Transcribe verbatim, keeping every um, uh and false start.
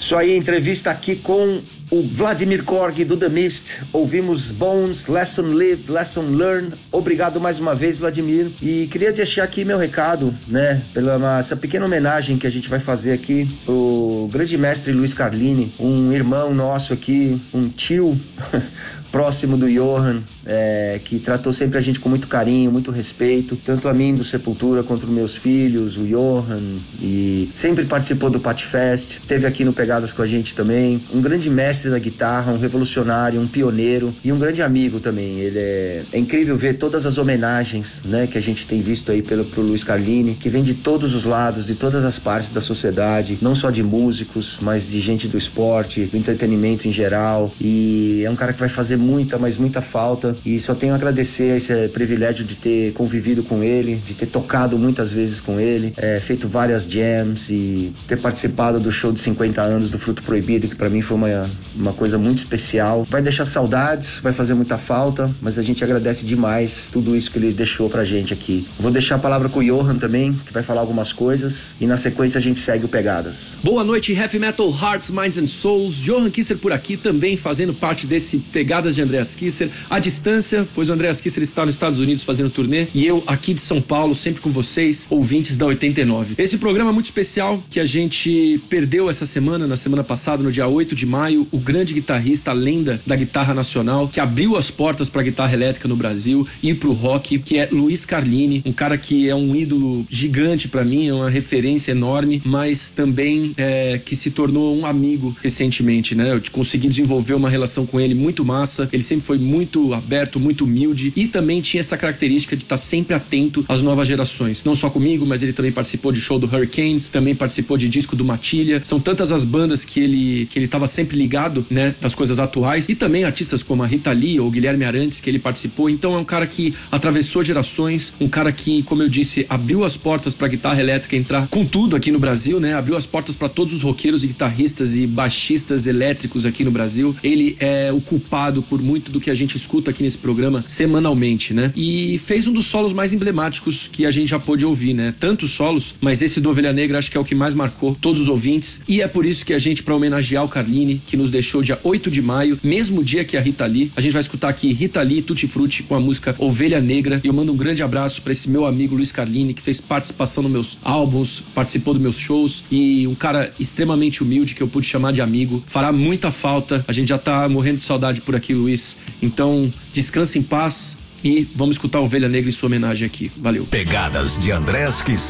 Isso aí, entrevista aqui com o Vladimir Korg do The Mist. Ouvimos Bones, Lesson Lived, Lesson Learned. Obrigado mais uma vez, Vladimir. E queria deixar aqui meu recado, né, pela essa pequena homenagem que a gente vai fazer aqui pro grande mestre Luiz Carlini, um irmão nosso aqui, um tio próximo do Johan, é, que tratou sempre a gente com muito carinho, muito respeito, tanto a mim do Sepultura quanto os meus filhos, o Johan, e sempre participou do Patfest, esteve aqui no Pegadas com a gente também, um grande mestre da guitarra, um revolucionário, um pioneiro e um grande amigo também. Ele é, é incrível ver todas as homenagens, né, que a gente tem visto aí pelo, pro Luiz Carlini, que vem de todos os lados, de todas as partes da sociedade, não só de músicos, mas de gente do esporte, do entretenimento em geral, e é um cara que vai fazer muita, mas muita falta, e só tenho a agradecer esse privilégio de ter convivido com ele, de ter tocado muitas vezes com ele, é, feito várias jams e ter participado do show de cinquenta anos do Fruto Proibido, que pra mim foi uma, uma coisa muito especial. Vai deixar saudades, vai fazer muita falta, mas a gente agradece demais tudo isso que ele deixou pra gente aqui. Vou deixar a palavra com o Johan também, que vai falar algumas coisas, e na sequência a gente segue o Pegadas. Boa noite, Heavy Metal Hearts, Minds and Souls. Johan Kisser por aqui, também fazendo parte desse Pegadas de Andreas Kisser à distância, pois o Andreas Kisser está nos Estados Unidos fazendo turnê e eu aqui de São Paulo, sempre com vocês, ouvintes da oitenta e nove. Esse programa é muito especial que a gente perdeu essa semana, na semana passada, no dia oito de maio, o grande guitarrista, a lenda da guitarra nacional, que abriu as portas para a guitarra elétrica no Brasil e pro rock, que é Luiz Carlini, um cara que é um ídolo gigante para mim, é uma referência enorme, mas também é, que se tornou um amigo recentemente, né? Eu consegui desenvolver uma relação com ele muito massa. Ele sempre foi muito aberto, muito humilde e também tinha essa característica de estar sempre atento às novas gerações. Não só comigo, mas ele também participou de show do Hurricanes, também participou de disco do Matilha. São tantas as bandas que ele que ele estava sempre ligado, né, das coisas atuais, e também artistas como a Rita Lee ou Guilherme Arantes que ele participou. Então é um cara que atravessou gerações, um cara que, como eu disse, abriu as portas para a guitarra elétrica entrar com tudo aqui no Brasil, né? Abriu as portas para todos os roqueiros e guitarristas e baixistas elétricos aqui no Brasil. Ele é o culpado por muito do que a gente escuta aqui nesse programa semanalmente, né? E fez um dos solos mais emblemáticos que a gente já pôde ouvir, né? Tantos solos, mas esse do Ovelha Negra acho que é o que mais marcou todos os ouvintes, e é por isso que a gente, para homenagear o Carlini, que nos deixou dia oito de maio, mesmo dia que a Rita Lee, a gente vai escutar aqui Rita Lee, Tutti Frutti com a música Ovelha Negra, e eu mando um grande abraço para esse meu amigo Luiz Carlini, que fez participação nos meus álbuns, participou dos meus shows, e um cara extremamente humilde que eu pude chamar de amigo. Fará muita falta, a gente já tá morrendo de saudade por aqui, Luiz. Então, descanse em paz e vamos escutar a Ovelha Negra em sua homenagem aqui. Valeu. Pegadas de Andreas Kisser.